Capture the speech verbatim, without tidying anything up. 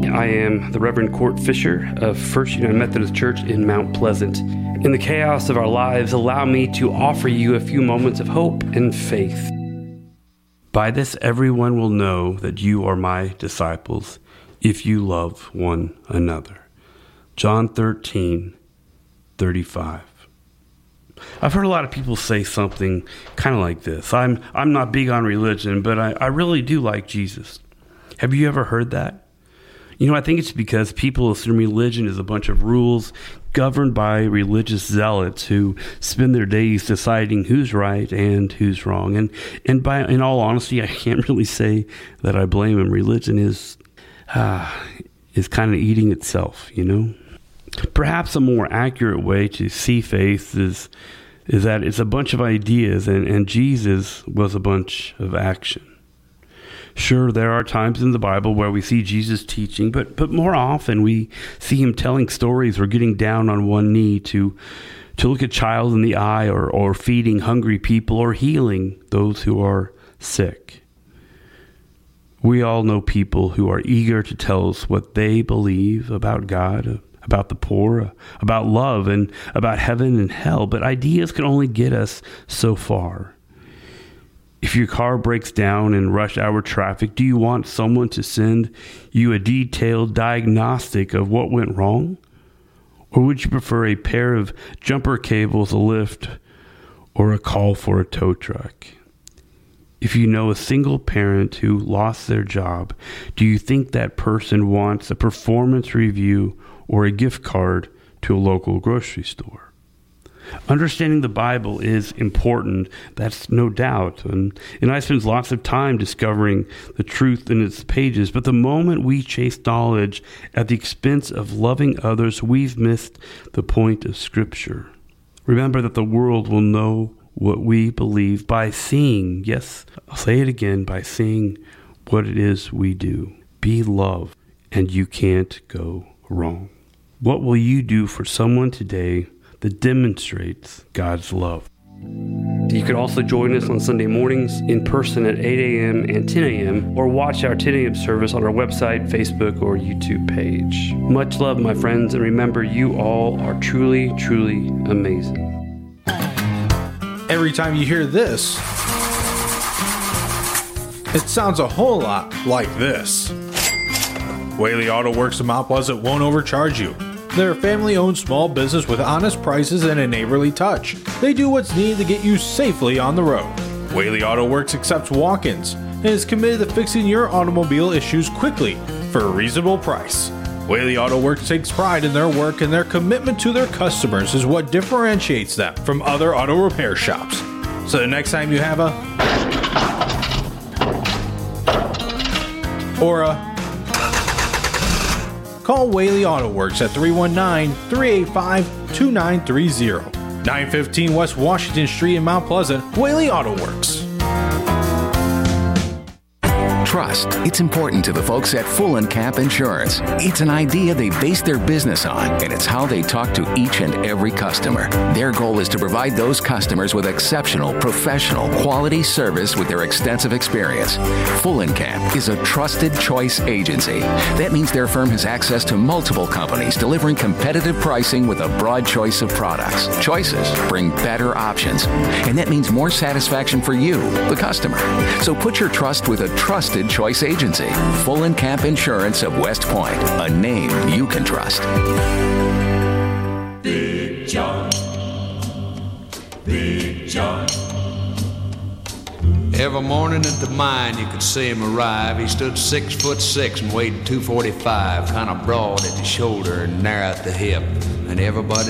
I am the Reverend Court Fisher of First United Methodist Church in Mount Pleasant. In the chaos of our lives, allow me to offer you a few moments of hope and faith. By this everyone will know that you are my disciples, if you love one another. John thirteen thirty-five. I've heard a lot of people say something kind of like this. I'm I'm not big on religion, but I, I really do like Jesus. Have you ever heard that? You know, I think it's because people assume religion is a bunch of rules governed by religious zealots who spend their days deciding who's right and who's wrong. And and by in all honesty, I can't really say that I blame them. Religion is uh, is kind of eating itself, you know? Perhaps a more accurate way to see faith is is that it's a bunch of ideas, and, and Jesus was a bunch of action. Sure, there are times in the Bible where we see Jesus teaching, but but more often we see him telling stories or getting down on one knee to to look a child in the eye, or, or feeding hungry people, or healing those who are sick. We all know people who are eager to tell us what they believe about God, about the poor, about love, and about heaven and hell, but ideas can only get us so far. If your car breaks down in rush hour traffic, do you want someone to send you a detailed diagnostic of what went wrong? Or would you prefer a pair of jumper cables, a lift, or a call for a tow truck? If you know a single parent who lost their job, do you think that person wants a performance review or a gift card to a local grocery store? Understanding the Bible is important, that's no doubt, and, and I spend lots of time discovering the truth in its pages, but the moment we chase knowledge at the expense of loving others, we've missed the point of Scripture. Remember that the world will know what we believe by seeing, yes, I'll say it again, by seeing what it is we do. Be love, and you can't go wrong. What will you do for someone today that demonstrates God's love? You could also join us on Sunday mornings in person at eight a.m. and ten a.m. or watch our ten a.m. service on our website, Facebook, or YouTube page. Much love, my friends, and remember, you all are truly, truly amazing. Every time you hear this, it sounds a whole lot like this. Whaley Auto Works of Mount Pleasant won't overcharge you. They're a family-owned small business with honest prices and a neighborly touch. They do what's needed to get you safely on the road. Whaley Auto Works accepts walk-ins and is committed to fixing your automobile issues quickly for a reasonable price. Whaley Auto Works takes pride in their work, and their commitment to their customers is what differentiates them from other auto repair shops. So the next time you have a or a call Whaley Auto Works at three one nine, three eight five, two nine three zero. nine fifteen West Washington Street in Mount Pleasant, Whaley Auto Works. Trust. It's important to the folks at Full and Cap Insurance. It's an idea they base their business on, and it's how they talk to each and every customer. Their goal is to provide those customers with exceptional, professional, quality service with their extensive experience. Full and Cap is a trusted choice agency. That means their firm has access to multiple companies delivering competitive pricing with a broad choice of products. Choices bring better options, and that means more satisfaction for you, the customer. So put your trust with a trusted choice agency. Full and Cap Insurance of West Point, a name you can trust. Big John, Big John. Every morning at the mine you could see him arrive. He stood six foot six and weighed two forty-five, kind of broad at the shoulder and narrow at the hip, and everybody